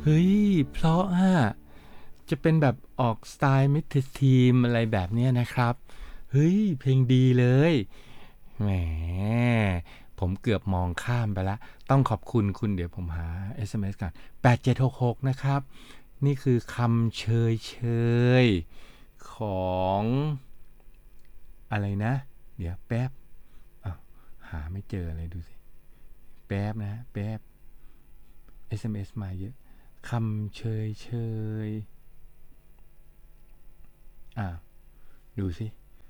ฮ้ยเพราะจะเป็นแบบออกสไตล์มิดทีมอะไรแบบนี้นะครับเฮ้ยเพลงดีเลยแหมผมเกือบมองข้ามไปละต้องขอบคุณคุณเดี๋ยวผมหา SMS ก่อน8766นะครับนี่คือคำเชยของอะไรนะเดี๋ยวแป๊บหาไม่เจอเลยดูสิแป๊บนะแป๊บ SMS มาเยอะคำเชยดูสิ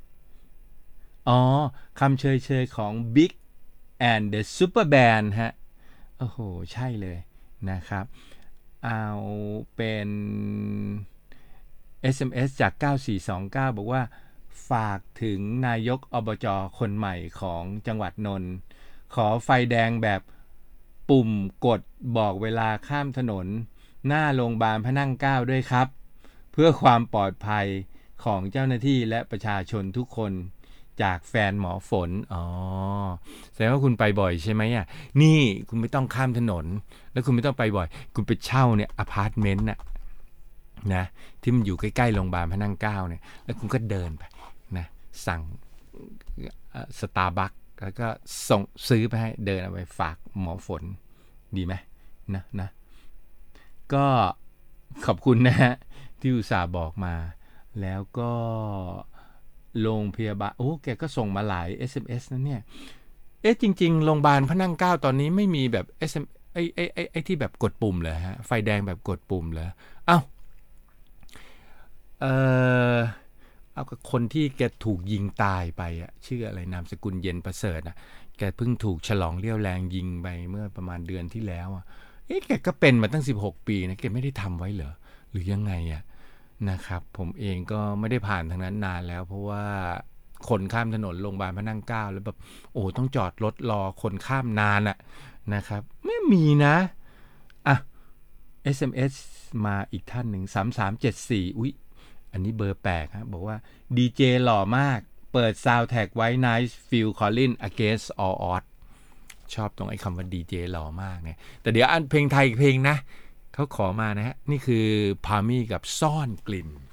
คำเชยของ Big and the Super Band ฮะโอ้โหใช่เลยนะครับเอาเป็น SMS จาก9429บอกว่าฝากถึงนายกอบจ.คนใหม่ของจังหวัดนนท์ขอไฟแดงแบบปุ่มกดบอกเวลาข้ามถนนหน้าโรงพยาบาลพระนั่งเกล้าด้วยครับเพื่อความปลอดภัยของเจ้าหน้าที่และประชาชนทุกคนจากแฟนหมอฝนแสดงว่าคุณไปบ่อยใช่ไหมนี่คุณไม่ต้องข้ามถนนแล้วคุณไม่ต้องไปบ่อยคุณไปเช่าเนี่ยอพาร์ตเมนต์นะที่มันอยู่ใกล้ๆโรงพยาบาลพระนั่งเกล้าเนี่ยแล้วคุณก็เดินไปนะสั่งสตาร์บัคแล้วก็ส่งซื้อไปให้เดินเอาไปฝากหมอฝนดีไหมนะก็ขอบคุณนะฮะที่อุตส่าห์บอกมาแล้วก็โรงพยาบาลแกก็ส่งมาหลาย SMS นะเนี่ยจริงๆโรงพยาบาลพระนั่งเกล้าตอนนี้ไม่มีแบบ SMS ไอ้ที่แบบกดปุ่มเลยฮะไฟแดงแบบกดปุ่มเลยเอากับคนที่แกถูกยิงตายไปชื่ออะไรนามสกุลเย็นประเสริฐแกเพิ่งถูกฉลองเลี้ยวแรงยิงไปเมื่อประมาณเดือนที่แล้วแกก็เป็นมาตั้ง16ปีนะแกไม่ได้ทำไว้เหรอหรือยังไงนะครับผมเองก็ไม่ได้ผ่านทางนั้นนานแล้วเพราะว่าคนข้ามถนนโรงพยาบาลพระนั่งเกล้าแล้วแบบต้องจอดรถรอคนข้ามนานนะครับไม่มีนะSMS มาอีกท่านหนึ่ง3374อุ๊ยอันนี้เบอร์แปลกบอกว่าดีเจหล่อมากเปิดซาวด์แท็กไว้ Nice Phil Collins Against All Odds ชอบตรงไอ้คำว่าดีเจหล่อมากเนี่ยแต่เดี๋ยวอันเพลงไทยอีกเพลงนะเขาขอมานะฮะนี่คือพามี่กับซ่อนกลิ่น